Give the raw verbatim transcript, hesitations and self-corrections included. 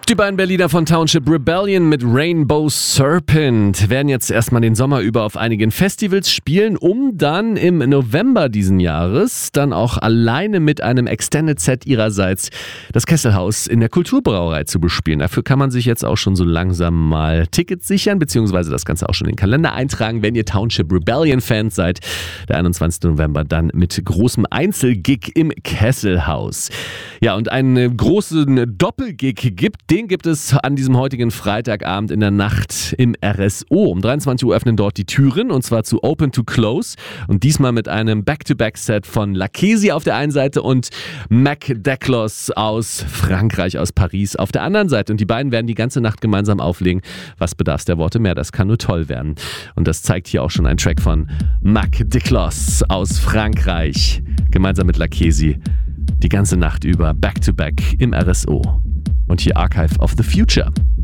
Die beiden Berliner von Township Rebellion mit Rainbow Serpent werden jetzt erstmal den Sommer über auf einigen Festivals spielen, um dann im November diesen Jahres dann auch alleine mit einem Extended Set ihrerseits das Kesselhaus in der Kulturbrauerei zu bespielen. Dafür kann man sich jetzt auch schon so langsam mal Tickets sichern, beziehungsweise das Ganze auch schon in den Kalender eintragen, wenn ihr Township Rebellion Fans seid. Der einundzwanzigsten November dann mit großem Einzelgig im Kesselhaus. Ja, und einen großen Doppelgig gibt, den gibt es an diesem heutigen Freitagabend in der Nacht im R S O. Um dreiundzwanzig Uhr öffnen dort die Türen und zwar zu Open to Close und diesmal mit einem Back-to-Back-Set von Lakesi auf der einen Seite und Mac Declos aus Frankreich, aus Paris auf der anderen Seite. Und die beiden werden die ganze Nacht gemeinsam auflegen. Was bedarf der Worte mehr? Das kann nur toll werden. Und das zeigt hier auch schon ein Track von Mac Declos aus Frankreich, gemeinsam mit Lakesi. Die ganze Nacht über Back-to-Back im R S O. Und hier Archive of the Future.